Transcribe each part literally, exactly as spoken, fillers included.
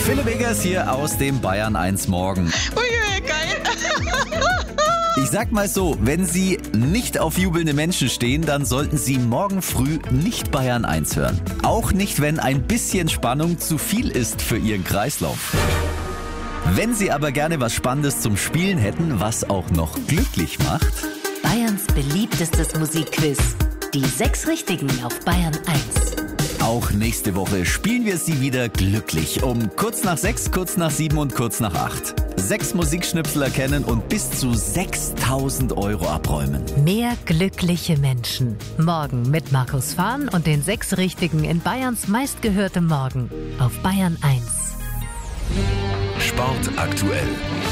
Philipp Eggers hier aus dem Bayern eins Morgen. Ui, geil. Ich sag mal so, wenn Sie nicht auf jubelnde Menschen stehen, dann sollten Sie morgen früh nicht Bayern eins hören. Auch nicht, wenn ein bisschen Spannung zu viel ist für Ihren Kreislauf. Wenn Sie aber gerne was Spannendes zum Spielen hätten, was auch noch glücklich macht. Bayerns beliebtestes Musikquiz. Die sechs Richtigen auf Bayern eins. Auch nächste Woche spielen wir Sie wieder glücklich. Um kurz nach sechs, kurz nach sieben und kurz nach acht. Sechs Musikschnipsel erkennen und bis zu sechstausend Euro abräumen. Mehr glückliche Menschen. Morgen mit Markus Fahn und den sechs Richtigen in Bayerns meistgehörtem Morgen. Auf Bayern eins. Sport aktuell.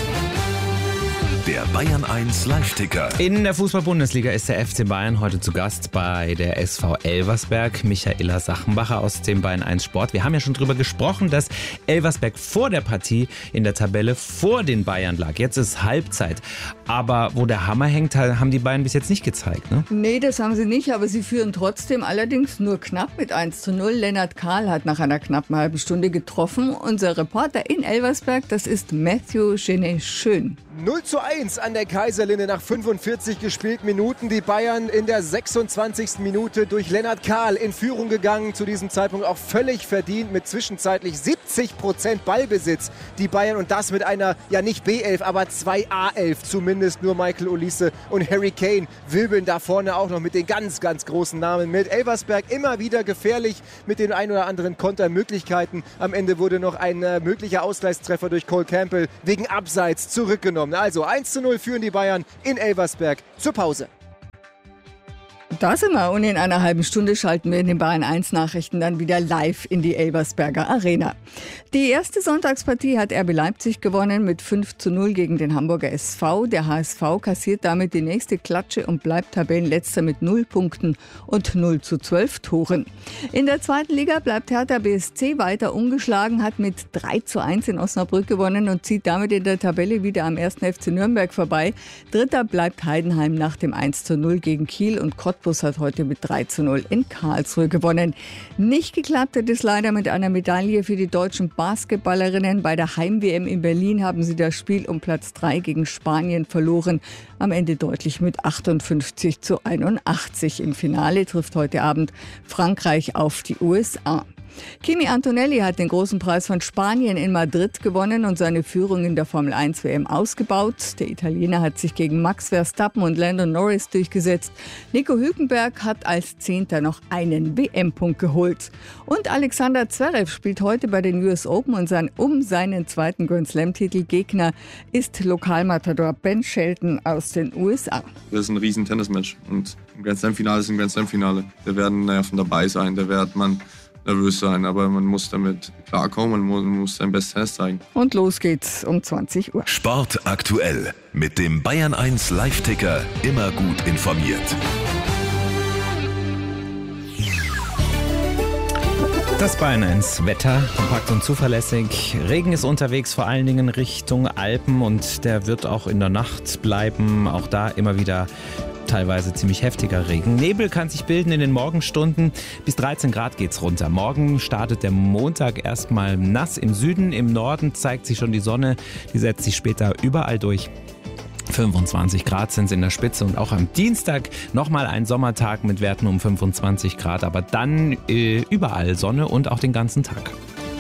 Der Bayern eins Live-Ticker. In der Fußball-Bundesliga ist der F C Bayern heute zu Gast bei der S V Elversberg. Michaela Sachenbacher aus dem Bayern eins Sport. Wir haben ja schon drüber gesprochen, dass Elversberg vor der Partie in der Tabelle vor den Bayern lag. Jetzt ist Halbzeit. Aber wo der Hammer hängt, haben die Bayern bis jetzt nicht gezeigt, ne? Nee, das haben sie nicht, aber sie führen trotzdem, allerdings nur knapp mit eins zu null. Lennart Kahl hat nach einer knappen halben Stunde getroffen. Unser Reporter in Elversberg, das ist Matthew Genet Schön. null zu eins an der Kaiserlinde nach fünfundvierzig gespielten Minuten. Die Bayern in der sechsundzwanzigsten Minute durch Lennart Kahl in Führung gegangen. Zu diesem Zeitpunkt auch völlig verdient mit zwischenzeitlich siebzig Prozent Ballbesitz. Die Bayern und das mit einer, ja nicht B elf, aber zwei A elf zumindest. Nur Michael Olise und Harry Kane wirbeln da vorne auch noch mit den ganz, ganz großen Namen mit. Elversberg immer wieder gefährlich mit den ein oder anderen Kontermöglichkeiten. Am Ende wurde noch ein äh, möglicher Ausgleichstreffer durch Cole Campbell wegen Abseits zurückgenommen. Also eins zu null führen die Bayern in Elversberg zur Pause. Da sind wir und in einer halben Stunde schalten wir in den Bayern eins Nachrichten dann wieder live in die Elversberger Arena. Die erste Sonntagspartie hat R B Leipzig gewonnen mit fünf zu null gegen den Hamburger S V. Der H S V kassiert damit die nächste Klatsche und bleibt Tabellenletzter mit null Punkten und null zu zwölf Toren. In der zweiten Liga bleibt Hertha B S C weiter ungeschlagen, hat mit drei zu eins in Osnabrück gewonnen und zieht damit in der Tabelle wieder am ersten F C Nürnberg vorbei. Dritter bleibt Heidenheim nach dem eins zu null gegen Kiel und Cottbus hat heute mit drei zu null in Karlsruhe gewonnen. Nicht geklappt hat es leider mit einer Medaille für die deutschen Basketballerinnen. Bei der Heim-W M in Berlin haben sie das Spiel um Platz drei gegen Spanien verloren. Am Ende deutlich mit achtundfünfzig zu einundachtzig. Im Finale trifft heute Abend Frankreich auf die U S A. Kimi Antonelli hat den großen Preis von Spanien in Madrid gewonnen und seine Führung in der Formel eins W M ausgebaut. Der Italiener hat sich gegen Max Verstappen und Lando Norris durchgesetzt. Nico Hülkenberg hat als Zehnter noch einen W M-Punkt geholt. Und Alexander Zverev spielt heute bei den U S Open und sein, um seinen zweiten Grand Slam-Titel. Gegner ist Lokalmatador Ben Shelton aus den U S A. Das ist ein riesen Tennismatch und ein Grand Slam-Finale ist ein Grand Slam-Finale. Da werden Nerven dabei sein, da wird man nervös sein, aber man muss damit klarkommen und man muss sein Bestes zeigen. Und los geht's um zwanzig Uhr. Sport aktuell mit dem Bayern eins Live-Ticker. Immer gut informiert. Das Bayern eins Wetter, kompakt und zuverlässig. Regen ist unterwegs, vor allen Dingen Richtung Alpen und der wird auch in der Nacht bleiben. Auch da immer wieder teilweise ziemlich heftiger Regen. Nebel kann sich bilden in den Morgenstunden. Bis dreizehn Grad geht's runter. Morgen startet der Montag erstmal nass im Süden. Im Norden zeigt sich schon die Sonne. Die setzt sich später überall durch. fünfundzwanzig Grad sind es in der Spitze und auch am Dienstag nochmal ein Sommertag mit Werten um fünfundzwanzig Grad. Aber dann äh, überall Sonne und auch den ganzen Tag.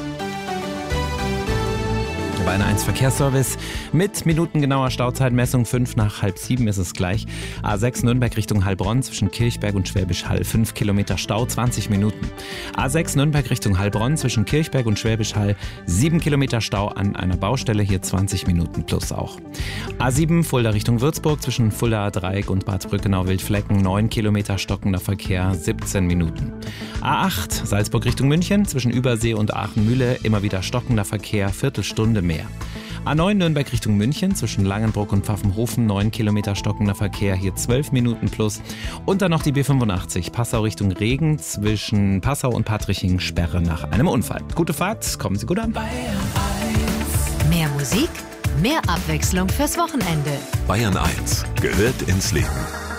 Bayern eins Verkehrsservice mit minutengenauer Stauzeitmessung. fünf nach halb sieben ist es gleich. A sechs Nürnberg Richtung Heilbronn zwischen Kirchberg und Schwäbisch Hall. fünf Kilometer Stau, zwanzig Minuten. A sechs Nürnberg Richtung Heilbronn zwischen Kirchberg und Schwäbisch Hall. sieben Kilometer Stau an einer Baustelle. Hier zwanzig Minuten plus auch. A sieben Fulda Richtung Würzburg zwischen Fulda Dreieck und Bad Brückenau-Wildflecken. neun Kilometer stockender Verkehr, siebzehn Minuten. A acht Salzburg Richtung München zwischen Übersee und Aachen-Mühle. Immer wieder stockender Verkehr, Viertelstunde mehr. A neun Nürnberg Richtung München zwischen Langenbruck und Pfaffenhofen, neun Kilometer stockender Verkehr, hier zwölf Minuten plus. Und dann noch die B fünfundachtzig Passau Richtung Regen zwischen Passau und Patriching, Sperre nach einem Unfall. Gute Fahrt, kommen Sie gut an. Bayern eins. Mehr Musik, mehr Abwechslung fürs Wochenende. Bayern eins gehört ins Leben.